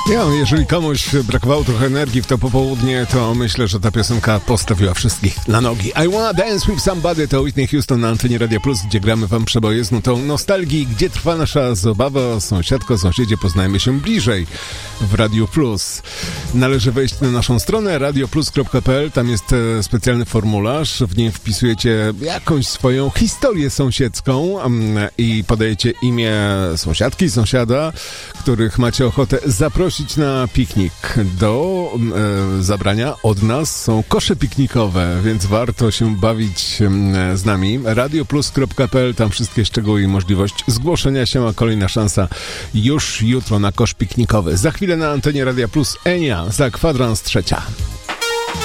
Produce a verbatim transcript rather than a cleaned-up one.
Ja, jeżeli komuś brakowało trochę energii w to popołudnie, to myślę, że ta piosenka postawiła wszystkich na nogi. I Wanna Dance With Somebody to Whitney Houston na antenie Radia Plus, gdzie gramy wam przeboje z nutą nostalgii, gdzie trwa nasza zabawa. Sąsiadko, sąsiedzie, poznajmy się bliżej w Radiu Plus. Należy wejść na naszą stronę radio plus kropka p l, tam jest specjalny formularz, w nim wpisujecie jakąś swoją historię sąsiedzką i podajecie imię sąsiadki, sąsiada, których macie ochotę zaprosić na piknik. Do e, zabrania od nas są kosze piknikowe, więc warto się bawić e, z nami. radio plus kropka p l, tam wszystkie szczegóły i możliwość zgłoszenia się, a kolejna szansa już jutro na kosz piknikowy. Za chwilę na antenie Radia Plus Enia za kwadrans trzecia.